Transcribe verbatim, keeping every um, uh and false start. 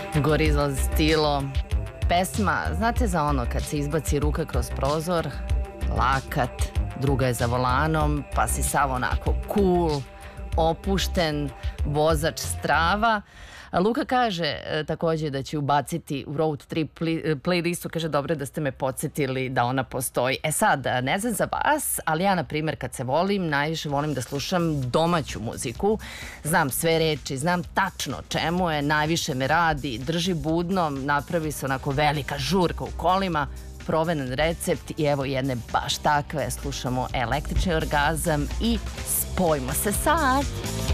Gorizla Stilo. Pesma, znate za ono kad se izbaci ruka kroz prozor, lakat, druga je za volanom, pa si sav onako cool, opušten, vozač strava. Luka kaže e, takođe da će ubaciti u road trip pli, playlistu, kaže dobro da ste me podsjetili da ona postoji. E sad, ne znam za vas, ali ja na primjer kad se volim, najviše volim da slušam domaću muziku. Znam sve reči, znam tačno čemu je, najviše me radi, drži budno, napravi se onako velika žurka u kolima, proveran recept i evo jedne baš takve, slušamo Električni orgazam i spojimo se sad.